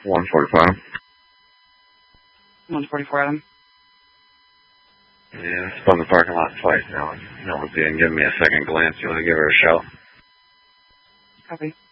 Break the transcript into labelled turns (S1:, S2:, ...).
S1: 145.
S2: 144 Adam.
S1: Yeah, it's from the parking lot twice now. No one's even giving me a second glance. You want to give her a shout?
S2: Copy.